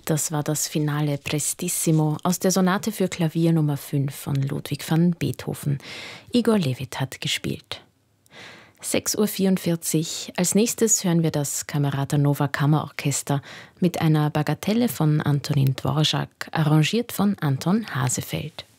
Das war das Finale Prestissimo aus der Sonate für Klavier Nummer 5 von Ludwig van Beethoven. Igor Levit hat gespielt. 6:44 Uhr. Als nächstes hören wir das Camerata Nova Kammerorchester mit einer Bagatelle von Antonin Dvorak, arrangiert von Anton Hasefeld.